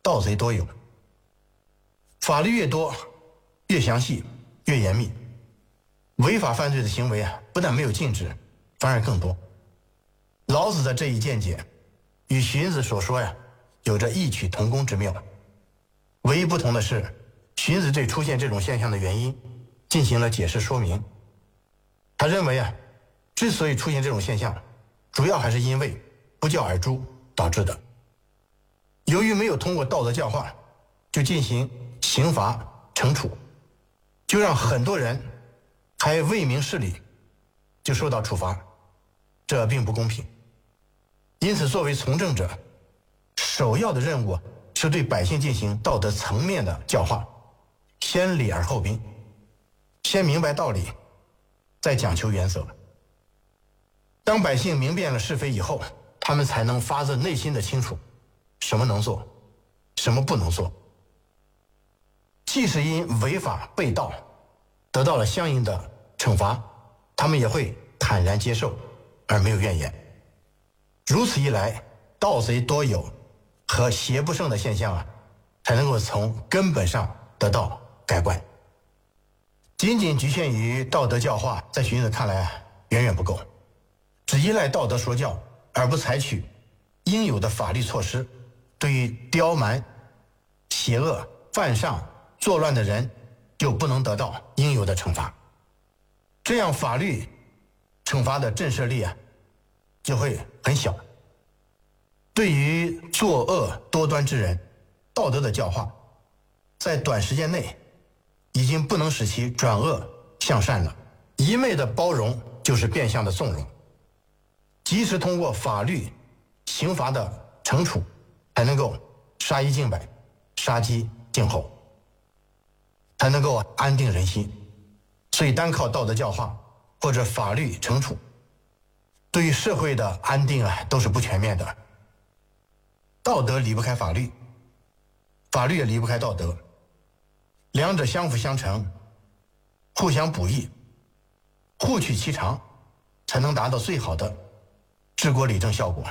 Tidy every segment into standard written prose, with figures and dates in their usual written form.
盗贼多有。法律越多、越详细、越严密，违法犯罪的行为不但没有禁止，反而更多。老子的这一见解与荀子所说有着异曲同工之妙。唯一不同的是，荀子对出现这种现象的原因进行了解释说明。他认为之所以出现这种现象，主要还是因为不教而诛导致的。由于没有通过道德教化就进行刑罚惩处，就让很多人还未明事理就受到处罚，这并不公平。因此作为从政者，首要的任务是对百姓进行道德层面的教化，先礼而后兵，先明白道理，再讲求原则。当百姓明辨了是非以后，他们才能发自内心的清楚什么能做，什么不能做。即使因违法被盗得到了相应的惩罚，他们也会坦然接受而没有怨言。如此一来，盗贼多有和邪不胜的现象才能够从根本上得到改观。仅仅局限于道德教化，在荀子看来远远不够。只依赖道德说教而不采取应有的法律措施，对于刁蛮、邪恶、犯上、作乱的人就不能得到应有的惩罚。这样法律惩罚的震慑力就会很小。对于作恶多端之人，道德的教化在短时间内已经不能使其转恶向善了。一昧的包容就是变相的纵容。及时通过法律刑罚的惩处，才能够杀一儆百，杀鸡儆猴，才能够安定人心。所以单靠道德教化或者法律惩处，对于社会的安定都是不全面的。道德离不开法律，法律也离不开道德，两者相辅相成，互相补益，互取其长，才能达到最好的治国理政效果。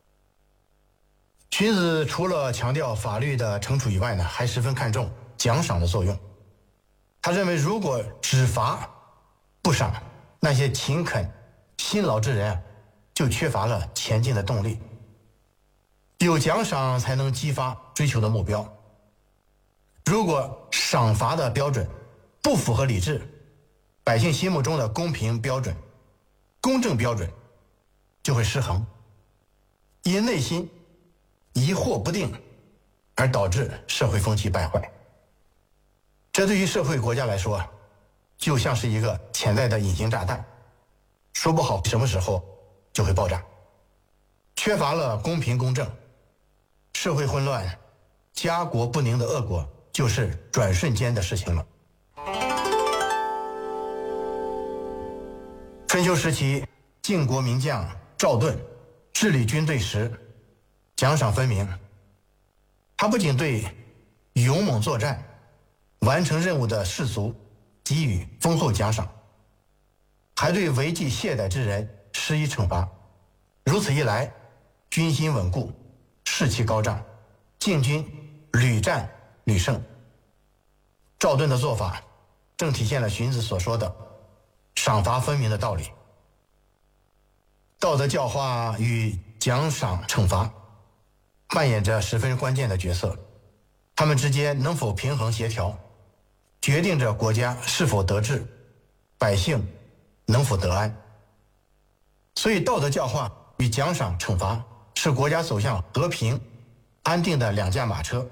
荀子除了强调法律的惩处以外呢，还十分看重奖赏的作用。他认为，如果只罚不赏，那些勤恳辛劳之人就缺乏了前进的动力。有奖赏才能激发追求的目标。如果赏罚的标准不符合理智，百姓心目中的公平标准、公正标准就会失衡，因内心疑惑不定而导致社会风气败坏。这对于社会国家来说就像是一个潜在的隐形炸弹，说不好什么时候就会爆炸。缺乏了公平公正，社会混乱、家国不宁的恶果就是转瞬间的事情了。春秋时期，晋国名将赵盾治理军队时奖赏分明。他不仅对勇猛作战、完成任务的士卒给予丰厚奖赏，还对违纪懈怠之人施以惩罚。如此一来，军心稳固，士气高涨，晋军屡战屡胜。赵盾的做法正体现了荀子所说的赏罚分明的道理。道德教化与奖赏惩罚扮演着十分关键的角色，他们之间能否平衡协调，决定着国家是否得志，百姓能否得安。所以道德教化与奖赏惩罚是国家走向和平安定的两驾马车，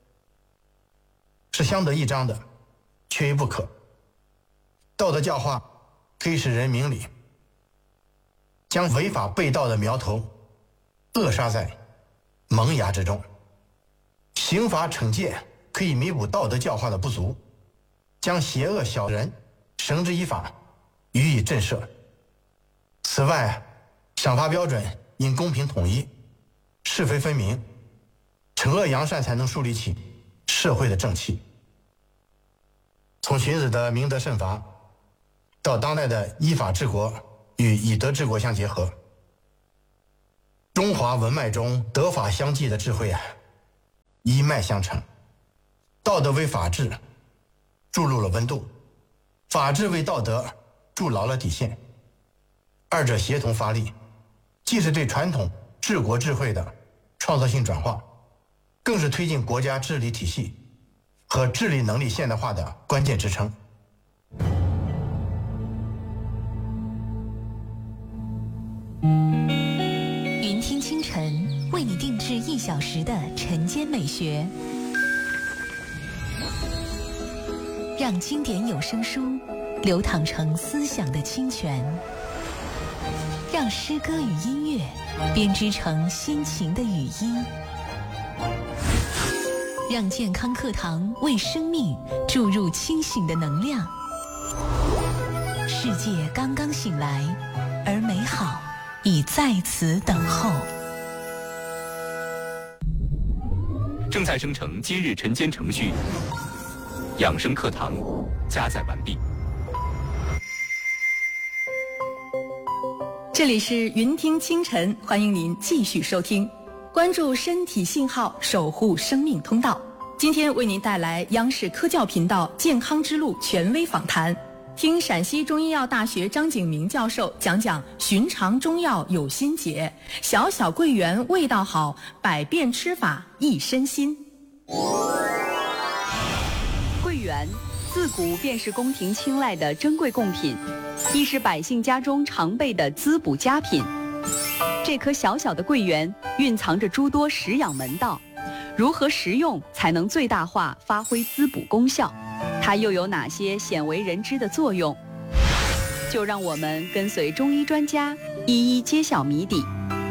是相得益彰的，缺一不可。道德教化可以使人明理，将违法被盗的苗头扼杀在萌芽之中。刑罚惩戒可以弥补道德教化的不足，将邪恶小人绳之以法，予以震慑。此外，赏罚标准应公平统一，是非分明，惩恶扬善，才能树立起社会的正气。从荀子的明德慎罚到当代的依法治国与以德治国相结合，中华文脉中德法相济的智慧一脉相承。道德为法治注入了温度，法治为道德筑牢了底线，二者协同发力，既是对传统治国智慧的创造性转化，更是推进国家治理体系和治理能力现代化的关键支撑。 云听清晨为你定制1小时的晨间美学，让经典有声书流淌成思想的清泉，让诗歌与音乐编织成心情的语音，让健康课堂为生命注入清醒的能量。世界刚刚醒来，而美好已在此等候。 正在生成今日晨间程序，养生课堂加载完毕。 这里是云听清晨，欢迎您继续收听，关注身体信号，守护生命通道。今天为您带来央视科教频道健康之路权威访谈，听陕西中医药大学张景明教授讲讲寻常中药有心解，小小桂圆味道好，百变吃法益身心。 桂圆自古便是宫廷青睐的珍贵贡品，亦是百姓家中常备的滋补佳品。这颗小小的桂圆蕴藏着诸多食养门道，如何食用才能最大化发挥滋补功效？它又有哪些鲜为人知的作用？就让我们跟随中医专家一一揭晓谜底。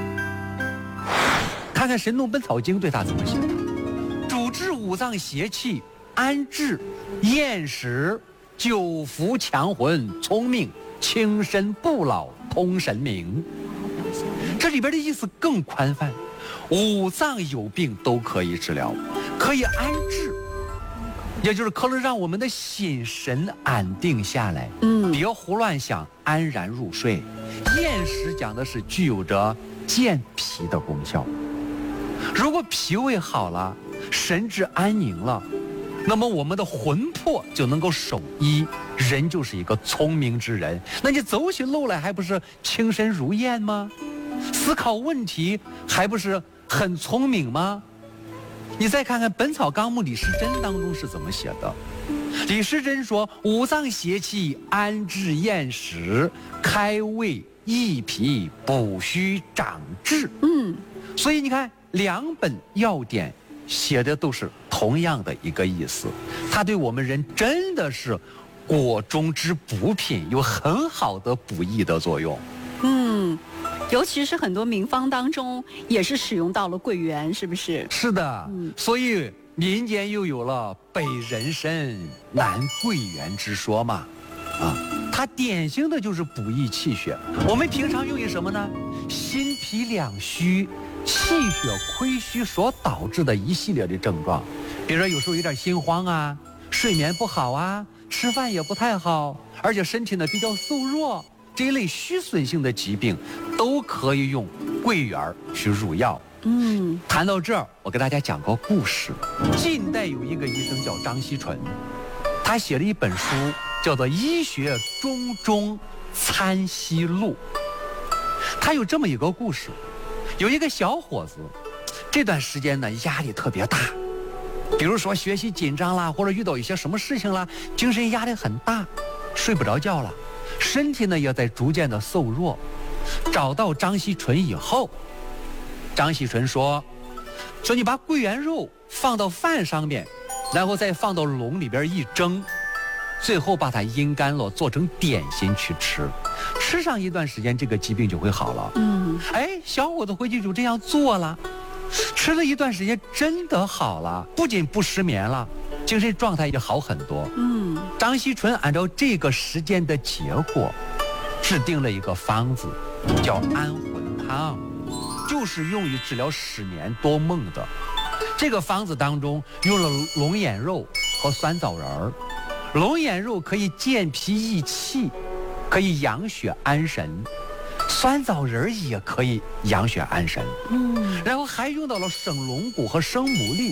看看《神农本草经》对它怎么写的：主治五脏邪气，安志、厌食、久服强魂、聪明、轻身不老、通神明。这里边的意思更宽泛，五脏有病都可以治疗，可以安志，也就是可能让我们的心神安定下来，别胡乱想，安然入睡。厌食讲的是具有着健脾的功效。如果脾胃好了，神志安宁了，那么我们的魂魄就能够守一，人就是一个聪明之人。那你走起路来还不是轻身如燕吗？思考问题还不是很聪明吗？你再看看《本草纲目》李时珍当中是怎么写的。李时珍说：五脏邪气，安志厌食，开胃益脾，补虚长志。所以你看两本药典写的都是同样的一个意思，它对我们人真的是国中之补品，有很好的补益的作用。 尤其是很多名方当中也是使用到了桂圆，是不是？ 是的，所以民间又有了北人参南桂圆之说嘛。它典型的就是补益气血。我们平常用于什么呢？心脾两虚、气血亏虚所导致的一系列的症状，比如说有时候有点心慌啊，睡眠不好啊，吃饭也不太好，而且身体呢比较瘦弱，这一类虚损性的疾病都可以用桂圆去入药。谈到这儿，我给大家讲个故事。近代有一个医生叫张锡纯，他写了一本书叫做《医学中中参析录》。他有这么一个故事，有一个小伙子，这段时间呢压力特别大，比如说学习紧张啦，或者遇到一些什么事情啦，精神压力很大，睡不着觉了，身体呢也在逐渐的瘦弱。找到张锡纯以后，张锡纯说你把桂圆肉放到饭上面，然后再放到笼里边一蒸，最后把它阴干了，做成点心去吃，吃上一段时间这个疾病就会好了。小伙子回去就这样做了，吃了一段时间真的好了，不仅不失眠了，精神状态也好很多。张锡纯按照这个实践的结果，制定了一个方子，叫安魂汤，就是用于治疗失眠多梦的。这个方子当中用了龙眼肉和酸枣仁儿。龙眼肉可以健脾益气，可以养血安神，酸枣仁也可以养血安神。然后还用到了生龙骨和生牡蛎，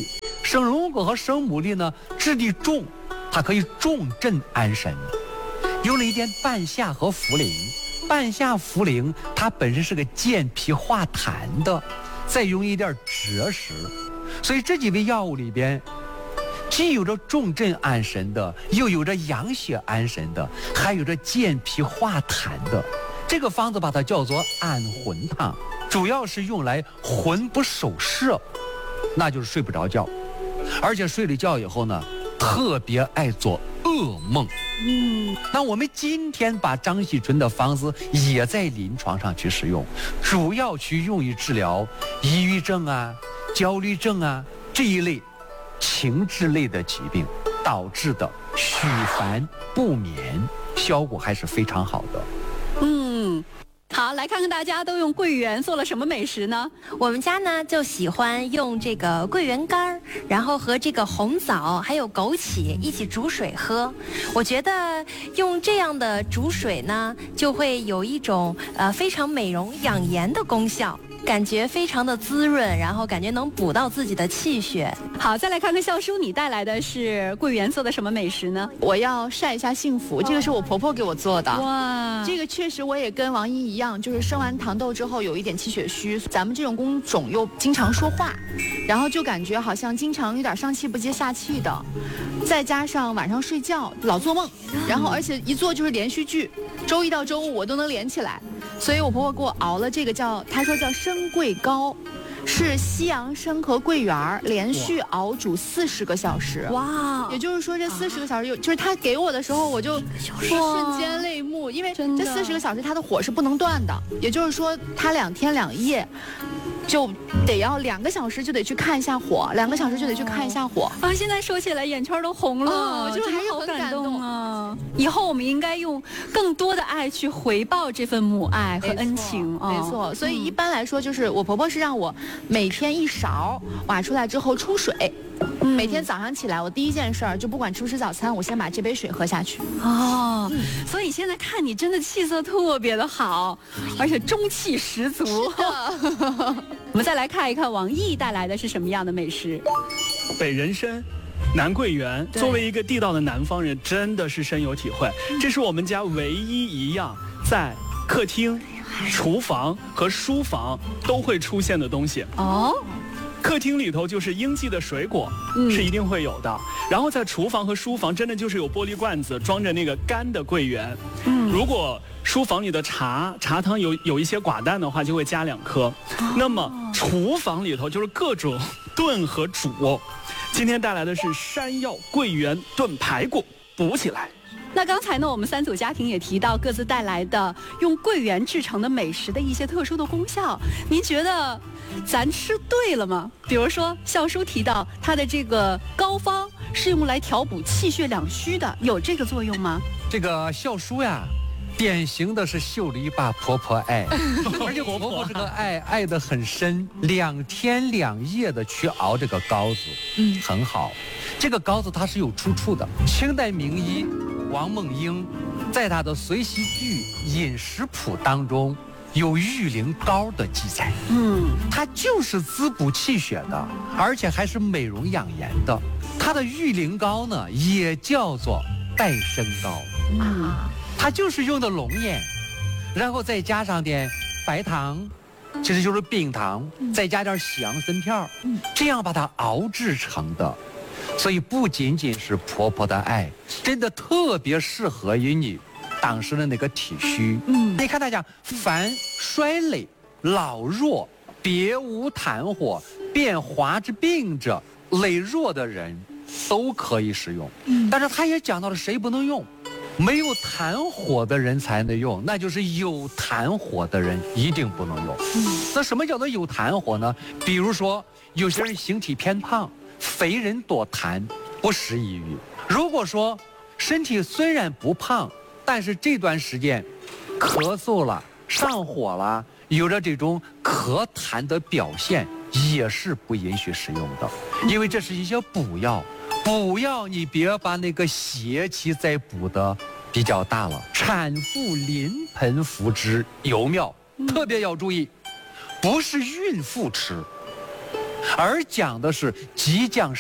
生龙果和生牡蛎呢，质地重，它可以重镇安神。用了一点半夏和茯苓，半夏茯苓它本身是个健脾化痰的，再用一点芷实，所以这几味药物里边，既有着重镇安神的，又有着养血安神的，还有着健脾化痰的。这个方子把它叫做安魂汤，主要是用来魂不守舍，那就是睡不着觉，而且睡了觉以后呢，特别爱做噩梦。那我们今天把张锡纯的方子也在临床上去使用，主要去用于治疗抑郁症啊、焦虑症啊这一类情志类的疾病导致的虚烦不眠，效果还是非常好的。 好，来看看大家都用桂圆做了什么美食呢？ 我们家呢就喜欢用这个桂圆干儿，然后和这个红枣还有枸杞一起煮水喝。我觉得用这样的煮水呢，就会有一种非常美容养颜的功效。感觉非常的滋润，然后感觉能补到自己的气血。 好，再来看看笑叔，你带来的是桂圆做的什么美食呢？ 我要晒一下幸福，这个是我婆婆给我做的。 哇， 这个确实我也跟王一一样，就是生完糖痘之后有一点气血虚，咱们这种工种又经常说话，然后就感觉好像经常有点上气不接下气的，再加上晚上睡觉老做梦，然后而且一做就是连续剧，周一到周五我都能连起来。所以我婆婆给我熬了这个她说叫生桂膏，是西洋参和桂圆连续熬煮40个小时。 哇！ 也就是说这40个小时就是她给我的时候我就瞬间泪目，因为这40个小时它的火是不能断的，也就是说她2天2夜。就得要2个小时就得去看一下火，2个小时就得去看一下火啊！现在说起来眼圈都红了， 就是还是很感动啊！以后我们应该用更多的爱去回报这份母爱和恩情。 没错，所以一般来说就是我婆婆是让我每天1勺挖出来之后出水。每天早上起来，我第一件事儿就不管吃不吃早餐，我先把这杯水喝下去。 哦，所以现在看你真的气色特别的好，而且中气十足。我们再来看一看王毅带来的是什么样的美食。 北人参南桂圆，作为一个地道的南方人，真的是深有体会。这是我们家唯一一样在客厅、厨房和书房都会出现的东西。 哦。 客厅里头就是应季的水果，是一定会有的。然后在厨房和书房，真的就是有玻璃罐子装着那个干的桂圆。如果书房里的茶汤有一些寡淡的话，就会加2颗。那么厨房里头就是各种炖和煮。今天带来的是山药桂圆炖排骨，补起来。 那刚才呢，我们3组家庭也提到各自带来的用桂圆制成的美食的一些特殊的功效，您觉得咱吃对了吗？比如说笑叔提到他的这个膏方是用来调补气血两虚的，有这个作用吗？ 这个笑叔呀，典型的是秀了一把婆婆爱，而且婆婆这个爱得很深，2天2夜的去熬这个膏子，很好。这个膏子它是有出处的，清代名医王梦英在他的随喜剧饮食谱当中有玉灵膏的记载。它就是滋补气血的，而且还是美容养颜的。它的玉灵膏呢也叫做戴参膏它就是用的龙眼，然后再加上点白糖，其实就是冰糖，再加点西洋参片这样把它熬制成的。所以不仅仅是婆婆的爱，真的特别适合于你当时的那个体虚。你看大家凡衰累、老弱、别无痰火、变滑之病者、羸弱的人都可以使用。但是他也讲到了谁不能用，没有痰火的人才能用，那就是有痰火的人一定不能用。那什么叫做有痰火呢？比如说有些人形体偏胖，肥人多痰，不适宜于。如果说身体虽然不胖，但是这段时间咳嗽了、上火了，有着这种咳痰的表现，也是不允许使用的，因为这是一些补药。补药你别把那个邪气再补的比较大了。产妇临盆服之尤妙，特别要注意，不是孕妇吃，而讲的是即将